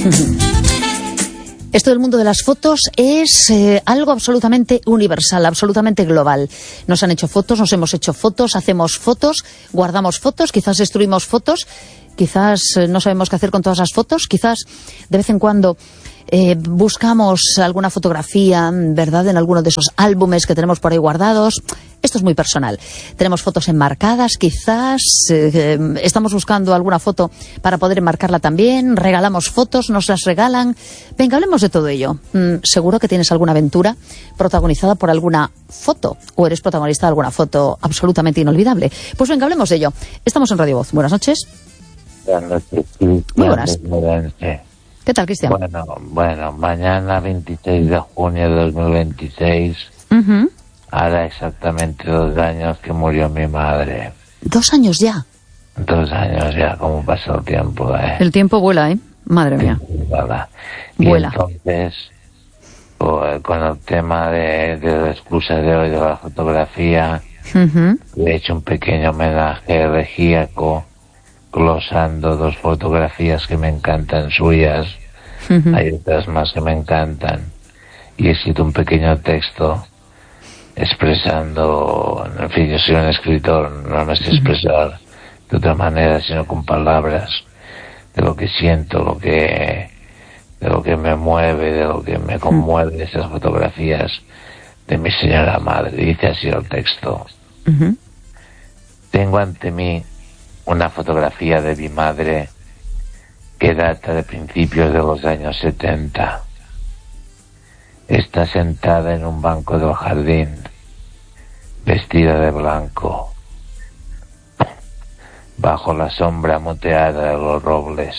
Esto del mundo de las fotos es algo absolutamente universal, absolutamente global. Nos han hecho fotos, nos hemos hecho fotos, hacemos fotos, guardamos fotos, quizás destruimos fotos, quizás no sabemos qué hacer con todas las fotos, quizás de vez en cuando buscamos alguna fotografía, ¿verdad?, en alguno de esos álbumes que tenemos por ahí guardados. Esto es muy personal. Tenemos fotos enmarcadas, quizás estamos buscando alguna foto para poder enmarcarla también. Regalamos fotos, nos las regalan. Venga, hablemos de todo ello. Seguro que tienes alguna aventura protagonizada por alguna foto, o eres protagonista de alguna foto absolutamente inolvidable. Pues venga, hablemos de ello. Estamos en Radio Voz. Buenas noches. Buenas noches, Cristian. Muy buenas. ¿Qué tal, Cristian? Bueno, mañana 26 de junio de 2026 hará exactamente 2 años que murió mi madre. 2 años ya. 2 años ya, cómo pasa el tiempo, El tiempo vuela, Madre mía. Y Vuela. entonces, pues, con el tema de la excusa de hoy de la fotografía, le he hecho un pequeño homenaje elegíaco, glosando 2 fotografías que me encantan suyas. Hay otras más que me encantan, y he escrito un pequeño texto expresando, en fin, yo soy un escritor, no me sé expresar de otra manera sino con palabras, de lo que siento, de lo que me mueve, de lo que me conmueve de esas fotografías de mi señora madre. Dice así el texto: tengo ante mí una fotografía de mi madre que data de principios de los años 70. Está sentada en un banco del jardín, vestida de blanco, bajo la sombra moteada de los robles.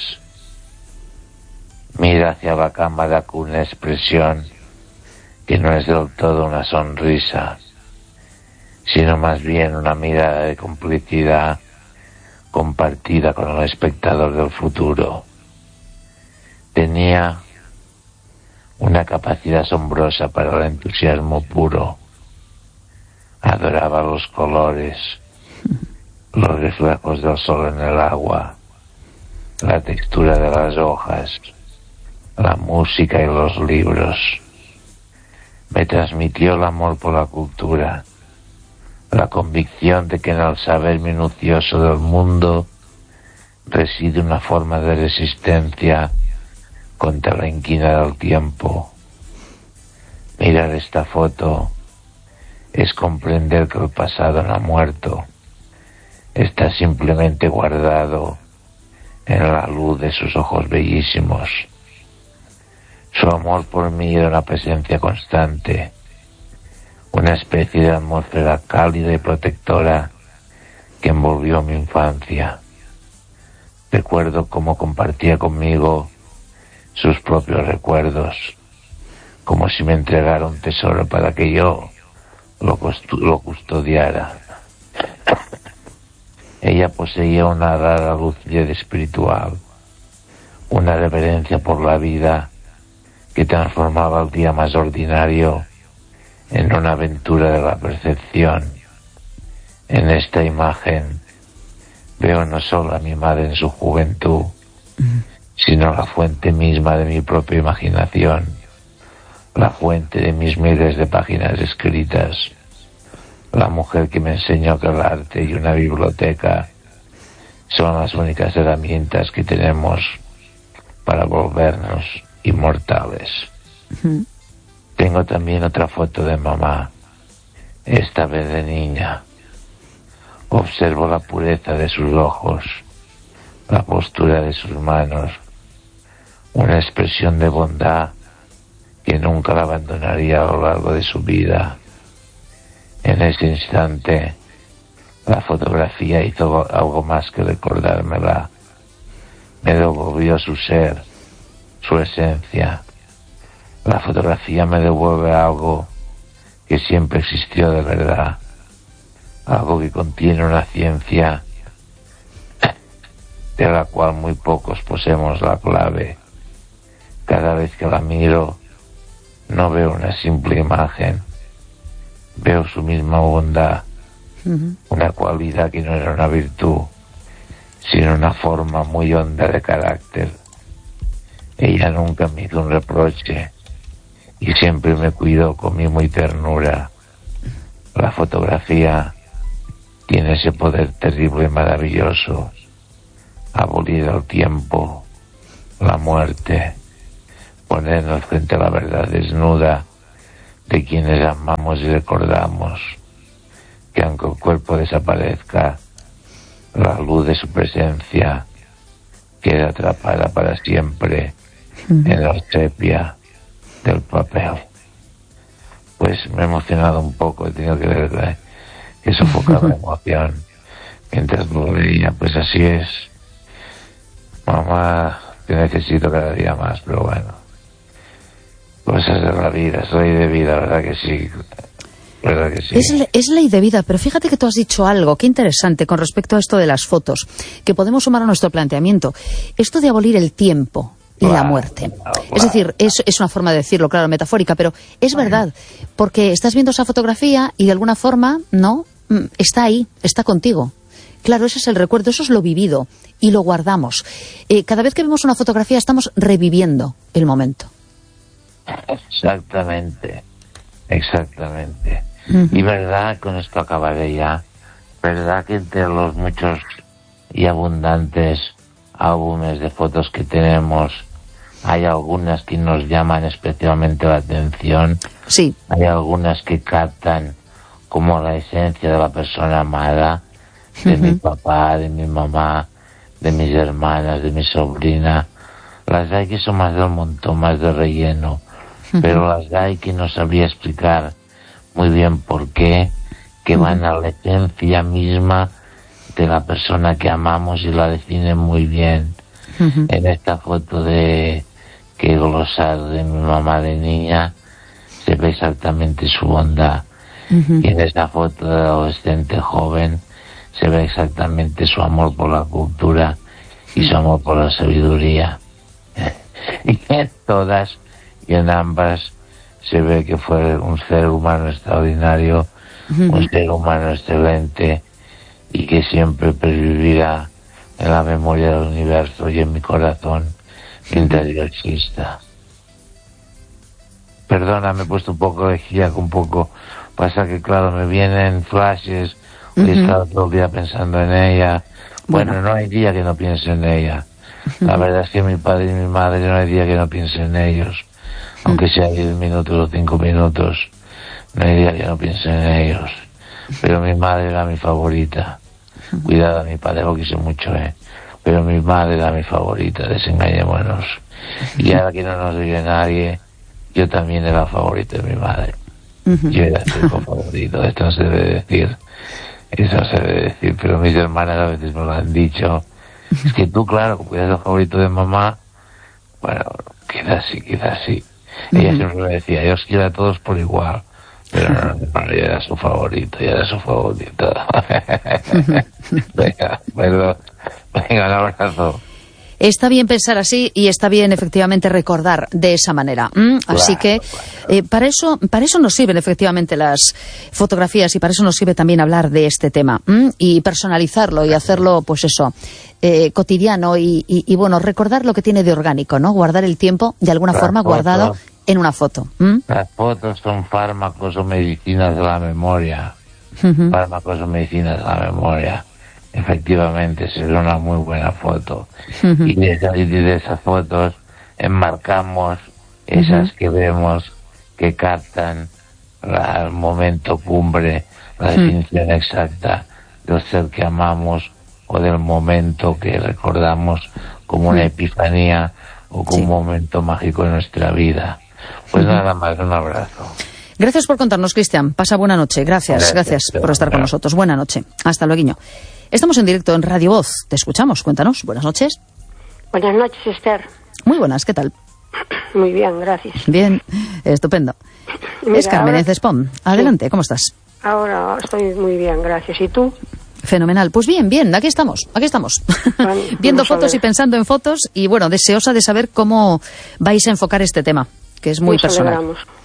Mira hacia la cámara con una expresión que no es del todo una sonrisa, sino más bien una mirada de complicidad compartida con el espectador del futuro. Tenía una capacidad asombrosa para el entusiasmo puro. Adoraba los colores, los reflejos del sol en el agua, la textura de las hojas, la música y los libros. Me transmitió el amor por la cultura, la convicción de que en el saber minucioso del mundo reside una forma de resistencia contra la inquina del tiempo. Mirar esta foto es comprender que el pasado no ha muerto, está simplemente guardado en la luz de sus ojos bellísimos. Su amor por mí era una presencia constante, una especie de atmósfera cálida y protectora que envolvió mi infancia. Recuerdo cómo compartía conmigo sus propios recuerdos, como si me entregara un tesoro para que yo lo custodiara. Ella poseía una rara lucidez espiritual, una reverencia por la vida que transformaba el día más ordinario en una aventura de la percepción. En esta imagen veo no solo a mi madre en su juventud, sino la fuente misma de mi propia imaginación, la fuente de mis miles de páginas escritas, la mujer que me enseñó que el arte y una biblioteca son las únicas herramientas que tenemos para volvernos inmortales. Tengo también otra foto de mamá, esta vez de niña. Observo la pureza de sus ojos, la postura de sus manos, una expresión de bondad que nunca la abandonaría a lo largo de su vida. En ese instante, la fotografía hizo algo más que recordármela. Me devolvió su ser, su esencia. La fotografía me devuelve algo que siempre existió de verdad, algo que contiene una ciencia de la cual muy pocos poseemos la clave. Cada vez que la miro, no veo una simple imagen, veo su misma bondad, una cualidad que no era una virtud, sino una forma muy honda de carácter. Ella nunca me hizo un reproche y siempre me cuidó con mimo y ternura. La fotografía tiene ese poder terrible y maravilloso: abolir el tiempo, la muerte, ponernos frente a la verdad desnuda de quienes amamos y recordamos, que aunque el cuerpo desaparezca, la luz de su presencia queda atrapada para siempre en la sepia del papel. Pues me he emocionado un poco, he tenido que sofocar la emoción mientras lo veía. Pues así es, mamá, te necesito cada día más, pero bueno, cosas de la vida, es ley de vida, ¿verdad que sí? ¿Verdad que sí? Es ley de vida, pero fíjate que tú has dicho algo, qué interesante, con respecto a esto de las fotos, que podemos sumar a nuestro planteamiento. Esto de abolir el tiempo y la muerte. Es decir, es una forma de decirlo, claro, metafórica, pero es verdad, porque estás viendo esa fotografía y de alguna forma, ¿no? Está ahí, está contigo. Claro, ese es el recuerdo, eso es lo vivido y lo guardamos. Cada vez que vemos una fotografía estamos reviviendo el momento. Exactamente. Y verdad, con esto acabaré ya, verdad que entre los muchos y abundantes álbumes de fotos que tenemos, hay algunas que nos llaman especialmente la atención. Sí. Hay algunas que captan como la esencia de la persona amada, de mi papá, de mi mamá, de mis hermanas, de mi sobrina. Las hay que son más del montón, más de relleno, pero las hay que no sabría explicar muy bien por qué, que van a la esencia misma de la persona que amamos y la definen muy bien. En esta foto que he glosado de mi mamá de niña se ve exactamente su bondad, y en esta foto de adolescente joven se ve exactamente su amor por la cultura y su amor por la sabiduría. Y en todas y en ambas se ve que fue un ser humano extraordinario, un ser humano excelente, y que siempre pervivirá en la memoria del universo y en mi corazón mientras yo exista. Perdona, me he puesto un poco elegíaco, un poco. Pasa que, claro, me vienen flashes. Hoy he estado todo el día pensando en ella. Bueno, no hay día que no piense en ella. La verdad es que mi padre y mi madre no hay día que no piense en ellos. Aunque sea 10 minutos o 5 minutos, no hay día que no piense en ellos. Pero mi madre era mi favorita. Cuidado, a mi padre lo quise mucho, pero mi madre era mi favorita, desengañémonos. Y ahora que no nos oye nadie, yo también era favorito de mi madre. Yo era su hijo favorito, esto no se debe decir. Eso se debe decir, pero mis hermanas a veces me lo han dicho. Es que tú, claro, como eres el favorito de mamá, bueno, quizás sí. Ella siempre me decía, yo os quiero a todos por igual. Pero no, yo era su favorito. Venga, perdón. Venga, un abrazo. Está bien pensar así y está bien efectivamente recordar de esa manera. Así que para eso nos sirven efectivamente las fotografías, y para eso nos sirve también hablar de este tema y personalizarlo y hacerlo, pues eso, cotidiano y bueno, recordar lo que tiene de orgánico, ¿no? Guardar el tiempo de alguna forma guardado en una foto. Las fotos son fármacos o medicinas de la memoria. Fármacos o medicinas de la memoria. Efectivamente, es una muy buena foto. Y de esas fotos enmarcamos esas que vemos, que captan el momento cumbre, la definición exacta del ser que amamos o del momento que recordamos como una epifanía o como un momento mágico en nuestra vida. Pues nada más, un abrazo. Gracias por contarnos, Cristian. Pasa buena noche. Gracias por estar con nosotros. Buena noche. Hasta luego. Estamos en directo en Radio Voz. Te escuchamos. Cuéntanos. Buenas noches. Buenas noches, Esther. Muy buenas. ¿Qué tal? Muy bien, gracias. Bien. Estupendo. Mira, es Carmen Espón. Adelante. ¿Cómo estás? Ahora estoy muy bien, gracias. ¿Y tú? Fenomenal. Pues bien. Aquí estamos. Bueno, viendo fotos y pensando en fotos y, bueno, deseosa de saber cómo vais a enfocar este tema, que es muy personal. Alegramos.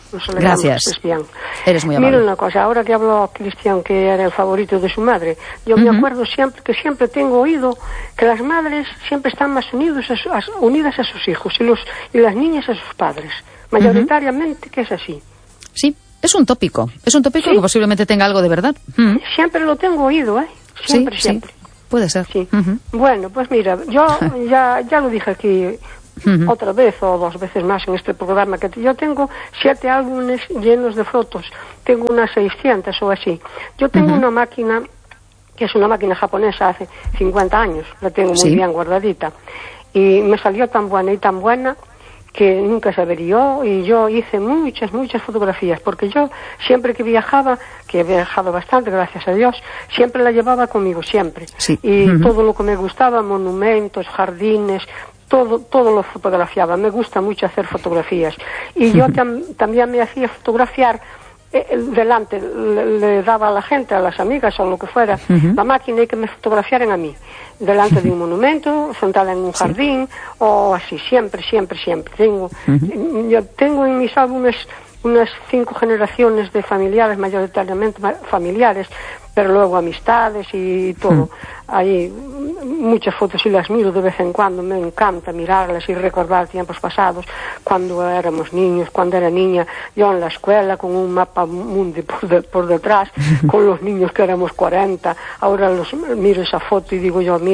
Nos alegramos. Gracias. Cristian. Eres muy amable. Mira una cosa, ahora que habló Cristian, que era el favorito de su madre, yo me acuerdo siempre tengo oído que las madres siempre están más unidas a sus hijos y las niñas a sus padres. Mayoritariamente que es así. Sí, es un tópico que posiblemente tenga algo de verdad. Siempre lo tengo oído, ¿eh? Siempre. Sí, puede ser. Sí. Bueno, pues mira, yo ya lo dije aquí otra vez o 2 veces más en este programa, que yo tengo 7 álbumes llenos de fotos, tengo unas 600 o así. Yo tengo una máquina, que es una máquina japonesa hace 50 años, la tengo muy bien guardadita, y me salió tan buena que nunca se averió, y yo hice muchas fotografías, porque yo siempre que viajaba, que he viajado bastante, gracias a Dios, siempre la llevaba conmigo, siempre. Sí. Y todo lo que me gustaba, monumentos, jardines, todo lo fotografiaba. Me gusta mucho hacer fotografías. Y yo también me hacía fotografiar delante, le daba a la gente, a las amigas o lo que fuera, la máquina, y que me fotografiaran a mí, delante de un monumento, sentada en un jardín, o así, siempre. Yo tengo en mis álbumes unas 5 generaciones de familiares, mayoritariamente familiares, pero luego amistades y todo. Hay muchas fotos y las miro de vez en cuando, me encanta mirarlas y recordar tiempos pasados, cuando éramos niños, cuando era niña, yo en la escuela con un mapa mundi por detrás, con los niños que éramos 40, ahora miro esa foto y digo yo, mira,